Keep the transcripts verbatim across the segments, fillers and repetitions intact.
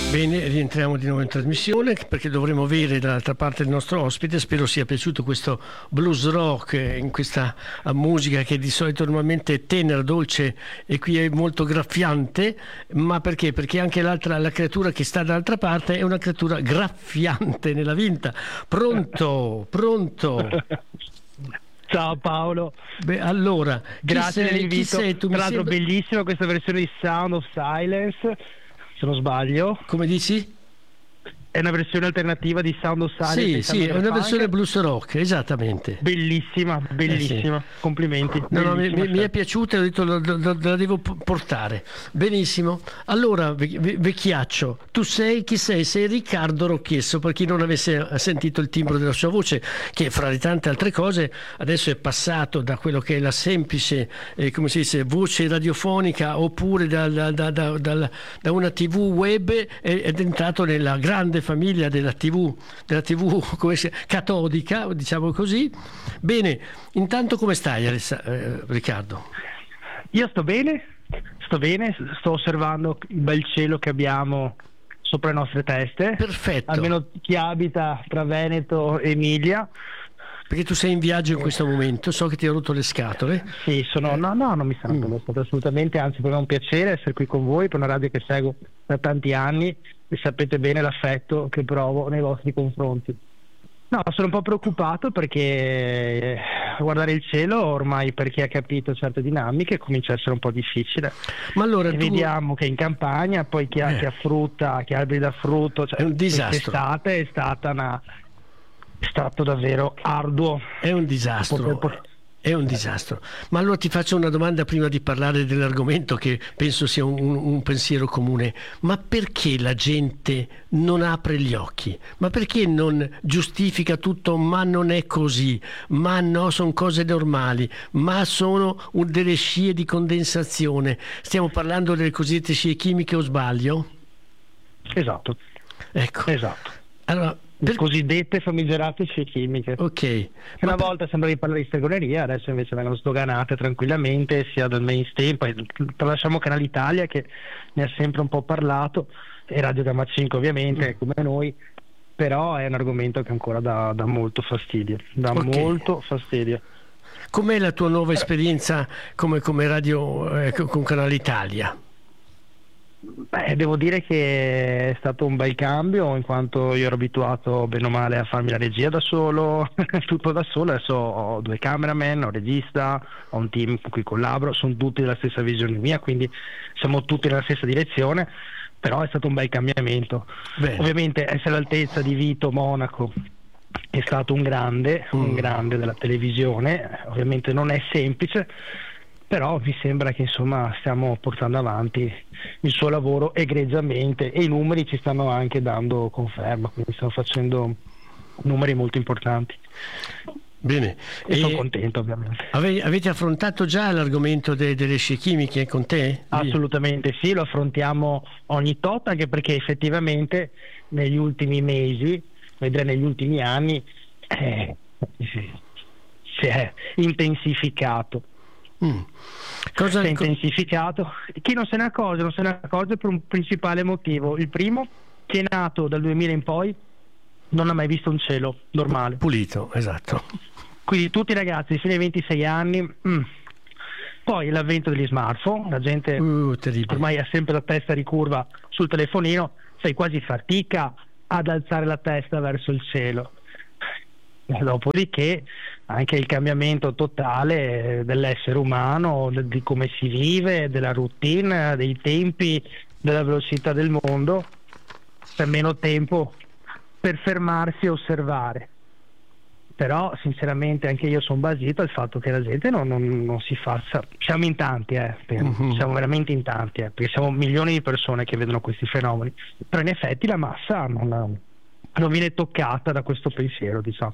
Bene, rientriamo di nuovo in trasmissione perché dovremo avere dall'altra parte il nostro ospite. Spero sia piaciuto questo blues rock in questa musica che di solito normalmente è tenera, dolce e qui è molto graffiante. Ma perché? Perché anche l'altra, la creatura che sta dall'altra parte è una creatura graffiante nella vita. Pronto? Pronto? Ciao Paolo. Beh, allora, grazie chi sei, dell'invito. Chi sei? Tu Tra l'altro sembra... bellissima questa versione di Sound of Silence, se non sbaglio. Come dici? È una versione alternativa di Sound of Silence. Sì, sì, è una versione blues rock, esattamente. Bellissima, bellissima. Eh sì. Complimenti. No, no, mi, mi è piaciuta, ho detto la, la, la devo portare. Benissimo. Allora, vecchiaccio, tu sei chi sei? Sei Riccardo Rocchiesso, per chi non avesse sentito il timbro della sua voce, che fra le tante altre cose adesso è passato da quello che è la semplice, eh, come si dice, voce radiofonica, oppure da, da, da, da, da, da una tivù web, ed è entrato nella grande famiglia della tivù, della tivù come si, catodica, diciamo così. Bene, intanto come stai, Aless- eh, Riccardo? Io sto bene, sto bene, sto osservando il bel cielo che abbiamo sopra le nostre teste. Perfetto. Almeno chi abita tra Veneto e Emilia. Perché tu sei in viaggio in questo momento, so che ti ho rotto le scatole. Sì, sono, no, no, non mi sono rotto le scatole assolutamente, anzi per me è un piacere essere qui con voi, per una radio che seguo da tanti anni e sapete bene l'affetto che provo nei vostri confronti. No, sono un po' preoccupato perché guardare il cielo ormai, per chi ha capito certe dinamiche, comincia a essere un po' difficile. Ma allora tu... vediamo che in campagna poi chi ha, eh. chi ha frutta, chi ha alberi da frutto, cioè, è un disastro. Quest'estate è stata una è stato davvero arduo. È un disastro. È un disastro. Ma allora ti faccio una domanda prima di parlare dell'argomento, che penso sia un, un pensiero comune. Ma perché la gente non apre gli occhi? Ma perché non giustifica tutto? Ma non è così, ma no, sono cose normali, ma sono delle scie di condensazione. Stiamo parlando delle cosiddette scie chimiche, o sbaglio? Esatto. Ecco. Esatto. Allora, per... cosiddette famigerate scie chimiche. Ok. Una per... volta sembrava di parlare di stregoneria, adesso invece vengono sdoganate tranquillamente sia dal mainstream, poi tralasciamo Canale Italia che ne ha sempre un po' parlato, e Radio Gamma cinque ovviamente, mm. come noi, però è un argomento che ancora dà, dà molto fastidio, dà okay. molto fastidio. Com'è la tua nuova esperienza come, come radio eh, con Canale Italia? Beh, devo dire che è stato un bel cambio, in quanto io ero abituato bene o male a farmi la regia da solo, tutto da solo. Adesso ho due cameraman, ho un regista, ho un team con cui collaboro, sono tutti della stessa visione mia, quindi siamo tutti nella stessa direzione, però è stato un bel cambiamento. Bene. Ovviamente essere all'altezza di Vito Monaco è stato un grande, mm. un grande della televisione, ovviamente non è semplice, però mi sembra che insomma stiamo portando avanti il suo lavoro egregiamente e i numeri ci stanno anche dando conferma, quindi stiamo facendo numeri molto importanti. Bene, e, e sono contento ovviamente. Ave, avete affrontato già l'argomento de, delle scie chimiche con te? Assolutamente sì, lo affrontiamo ogni tot, anche perché effettivamente negli ultimi mesi, vedrei negli ultimi anni, eh, si, si è intensificato. Mm. Cosa si è intensificato. Chi non se ne accorge non se ne accorge per un principale motivo. Il primo, che è nato dal duemila in poi non ha mai visto un cielo normale pulito, esatto. Quindi tutti i ragazzi di fino ai ventisei anni, mm. poi l'avvento degli smartphone, la gente uh, ormai ha sempre la testa ricurva sul telefonino, fai quasi fatica ad alzare la testa verso il cielo. Dopodiché anche il cambiamento totale dell'essere umano, di come si vive, della routine, dei tempi, della velocità del mondo, c'è meno tempo per fermarsi e osservare. Però sinceramente anche io sono basito al fatto che la gente non, non, non si faccia, siamo in tanti eh, uh-huh. siamo veramente in tanti eh, perché siamo milioni di persone che vedono questi fenomeni, però in effetti la massa non, non viene toccata da questo pensiero, diciamo.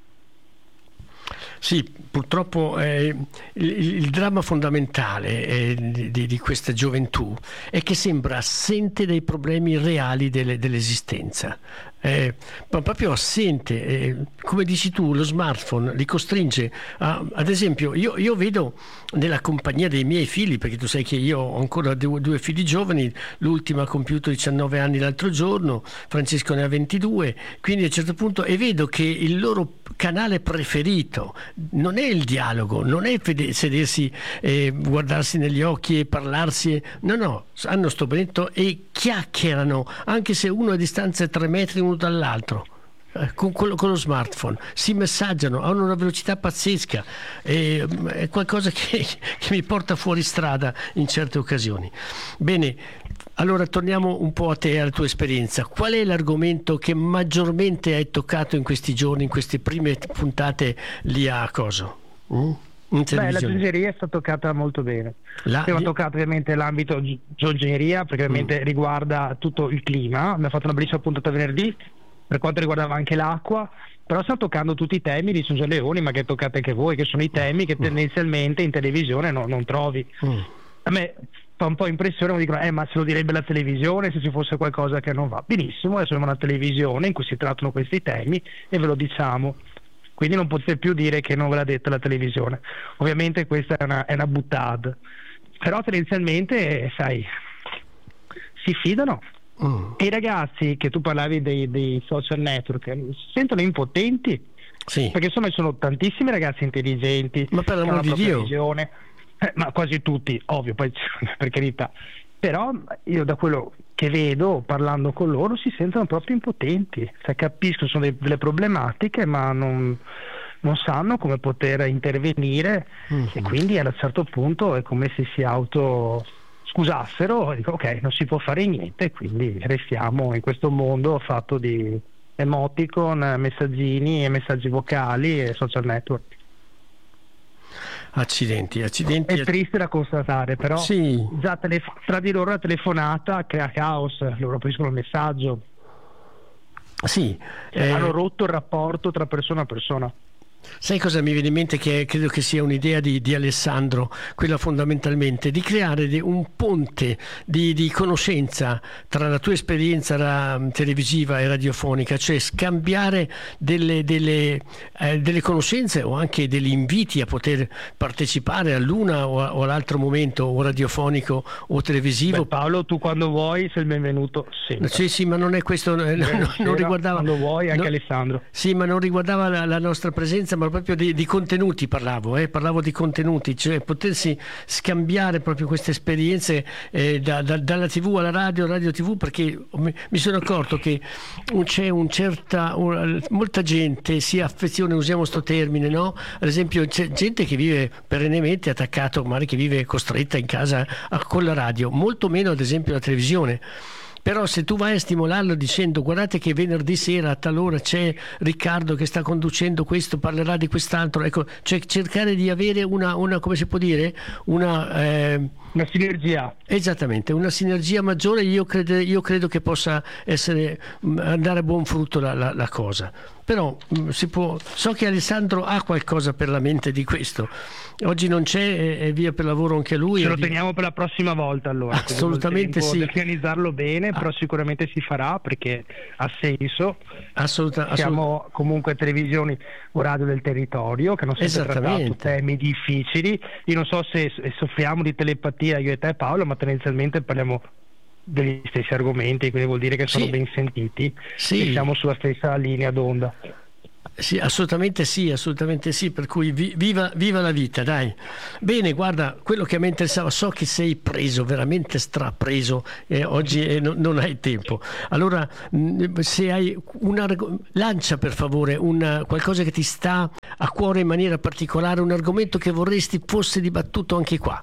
Sì, purtroppo eh, il, il dramma fondamentale eh, di, di questa gioventù è che sembra assente dai problemi reali delle, dell'esistenza. è proprio assente, eh, come dici tu, lo smartphone li costringe a, ad esempio io, io vedo nella compagnia dei miei figli, perché tu sai che io ho ancora due, due figli giovani, l'ultimo ha compiuto diciannove anni l'altro giorno, Francesco ne ha ventidue, quindi a un certo punto, e vedo che il loro canale preferito non è il dialogo, non è fede- sedersi e guardarsi negli occhi e parlarsi, no no, hanno sto benedetto e chiacchierano, anche se uno è a distanza tre metri uno dall'altro, eh, con, quello, con lo smartphone si messaggiano, hanno una velocità pazzesca, e, è qualcosa che, che mi porta fuori strada in certe occasioni. Bene, allora torniamo un po' a te, alla tua esperienza. Qual è l'argomento che maggiormente hai toccato in questi giorni, in queste prime puntate lì a Coso? Mm? Beh, la gioielleria è stata toccata molto bene. La... Abbiamo toccato ovviamente l'ambito gi- gioielleria, perché ovviamente mm. riguarda tutto il clima. Abbiamo fatto una bellissima puntata venerdì per quanto riguardava anche l'acqua, però stiamo toccando tutti i temi di Son Leoni, ma che toccate anche voi, che sono i temi che tendenzialmente in televisione no, non trovi. Mm. A me fa un po' impressione, mi dicono, eh ma se lo direbbe la televisione se ci fosse qualcosa che non va. Benissimo, adesso abbiamo una televisione in cui si trattano questi temi e ve lo diciamo. Quindi non potete più dire che non ve l'ha detto la televisione. Ovviamente questa è una, è una buttata, però tendenzialmente, sai, si fidano. Mm. E i ragazzi che tu parlavi dei, dei social network si sentono impotenti, sì. Perché insomma ci sono tantissimi ragazzi intelligenti, ma per l'amor di Dio, visione, eh, ma quasi tutti, ovvio, poi per carità, però io da quello che vedo parlando con loro si sentono proprio impotenti, cioè, capiscono, sono dei, delle problematiche ma non, non sanno come poter intervenire, mm-hmm. E quindi a un certo punto è come se si auto scusassero e dico ok, non si può fare niente, quindi restiamo in questo mondo fatto di emoticon, messaggini e messaggi vocali e social network. Accidenti, accidenti. È triste da constatare, però sì. Già telefo- tra di loro la telefonata crea caos, loro capiscono il messaggio. Sì, cioè, eh... hanno rotto il rapporto tra persona a persona. Sai cosa mi viene in mente, che credo che sia un'idea di, di Alessandro, quella fondamentalmente di creare un ponte di, di conoscenza tra la tua esperienza ra- televisiva e radiofonica, cioè scambiare delle, delle, eh, delle conoscenze o anche degli inviti a poter partecipare all'una o, o all'altro momento, o radiofonico o televisivo. Beh, Paolo, tu quando vuoi sei il benvenuto sempre. Sì, sì, ma non è questo, eh, non, non riguardava, quando vuoi anche no, Alessandro. Sì, ma non riguardava la, la nostra presenza, ma proprio di, di contenuti parlavo, eh? parlavo di contenuti, cioè potersi scambiare proprio queste esperienze eh, da, da, dalla tivù alla radio, radio tivù, perché mi, mi sono accorto che c'è un certa, un, molta gente si affeziona, usiamo sto termine, no? Ad esempio c'è gente che vive perennemente attaccato, magari che vive costretta in casa a, con la radio, molto meno ad esempio la televisione. Però se tu vai a stimolarlo dicendo guardate che venerdì sera a tal'ora c'è Riccardo che sta conducendo questo, parlerà di quest'altro, ecco, cioè cercare di avere una, una come si può dire, una, eh, una sinergia. Esattamente, una sinergia maggiore, io credo, io credo che possa essere, andare a buon frutto la, la, la cosa. Però si può, so che Alessandro ha qualcosa per la mente di questo. Oggi non c'è, è via per lavoro anche lui. Ce lo teniamo per la prossima volta allora. Assolutamente sì. Organizzarlo bene, ah. però sicuramente si farà perché ha senso. Assoluta, Siamo assolut- comunque televisioni o radio del territorio che hanno sempre trattato temi difficili. Io non so se soffriamo di telepatia io e te Paolo, ma tendenzialmente parliamo degli stessi argomenti, quindi vuol dire che sono sì. ben sentiti sì. e siamo sulla stessa linea d'onda. Sì, assolutamente sì, assolutamente sì, per cui vi, viva, viva la vita, dai. Bene, guarda, quello che mi interessava, so che sei preso, veramente strapreso, eh, oggi eh, no, non hai tempo. Allora, mh, se hai una, lancia per favore una, qualcosa che ti sta a cuore in maniera particolare, un argomento che vorresti fosse dibattuto anche qua.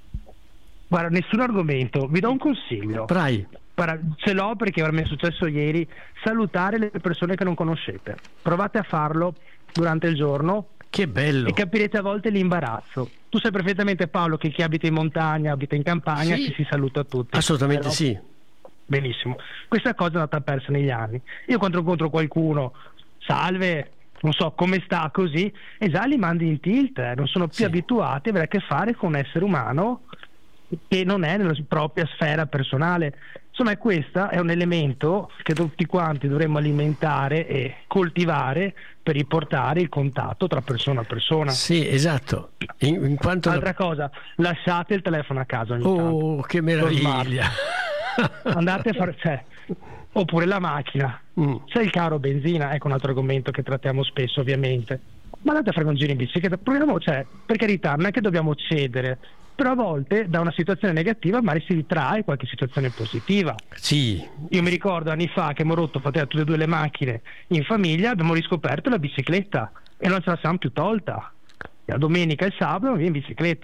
Guarda, nessun argomento, vi do un consiglio. Vai. Ce l'ho perché mi è successo ieri, salutare le persone che non conoscete. Provate a farlo durante il giorno. Che bello. E capirete a volte l'imbarazzo. Tu sai perfettamente Paolo che chi abita in montagna, abita in campagna, sì. ci si saluta tutti. Assolutamente Però, sì. Benissimo. Questa cosa è andata persa negli anni. Io quando incontro qualcuno, salve, non so come sta, così, e già li mandi in tilt, eh. non sono più sì. abituati a avere a che fare con un essere umano che non è nella propria sfera personale. Insomma, questo è un elemento che tutti quanti dovremmo alimentare e coltivare per riportare il contatto tra persona a persona. Sì, esatto. In, in quanto Altra la... cosa, lasciate il telefono a casa ogni Oh, tanto. che meraviglia! Andate a fare, cioè, oppure la macchina, Mm. c'è il caro benzina, ecco un altro argomento che trattiamo spesso ovviamente, ma andate a fare un giro in bicicletta, proviamo, cioè, per carità, non è che dobbiamo cedere, però a volte da una situazione negativa magari si ritrae qualche situazione positiva. Sì, Io mi ricordo anni fa che abbiamo rotto tutte e due le macchine in famiglia, abbiamo riscoperto la bicicletta e non ce la siamo più tolta. La domenica e il sabato via in bicicletta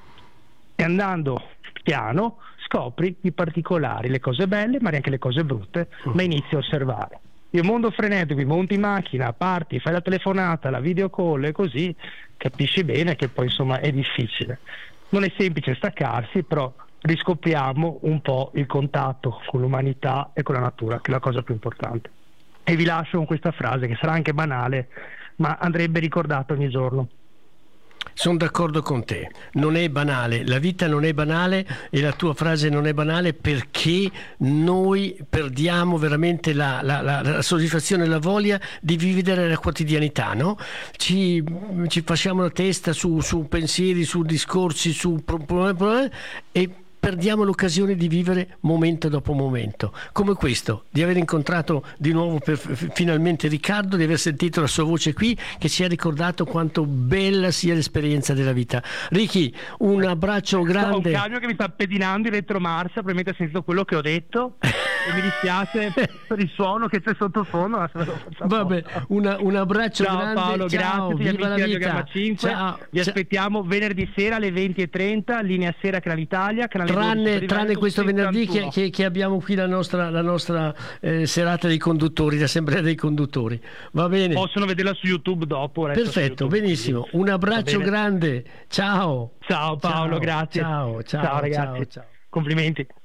e andando piano scopri i particolari, le cose belle ma anche le cose brutte, ma inizi a osservare. Il mondo frenetico, monti in macchina, parti, fai la telefonata, la video call e così capisci bene che poi insomma è difficile. Non è semplice staccarsi, però riscopriamo un po' il contatto con l'umanità e con la natura, che è la cosa più importante. E vi lascio con questa frase che sarà anche banale, ma andrebbe ricordata ogni giorno. sono d'accordo con te, non è banale, la vita non è banale e la tua frase non è banale perché noi perdiamo veramente la, la, la, la soddisfazione e la voglia di vivere la quotidianità, no? Ci, ci facciamo la testa su, su pensieri, su discorsi, su problemi e perdiamo l'occasione di vivere momento dopo momento, come questo, di aver incontrato di nuovo per, finalmente Riccardo, di aver sentito la sua voce qui, che ci ha ricordato quanto bella sia l'esperienza della vita. Ricky, un abbraccio grande. Ho un camion che mi sta pedinando in retromarcia, probabilmente ha sentito quello che ho detto e mi dispiace per il suono che c'è sottofondo. Ma vabbè, una, un abbraccio ciao, grande. Paolo, ciao, grazie, viva la vita. cinque. Ciao, vi aspettiamo venerdì sera alle venti e trenta, linea sera Canale Italia, canale tranne, tranne questo venerdì che, che, che abbiamo qui la nostra, la nostra eh, serata dei conduttori, l'assemblea dei conduttori. Va bene, possono vederla su YouTube dopo. Perfetto, YouTube, benissimo, quindi. Un abbraccio grande, ciao Ciao Paolo, ciao, grazie. Ciao, ciao, ciao ragazzi, ciao, ciao. Complimenti.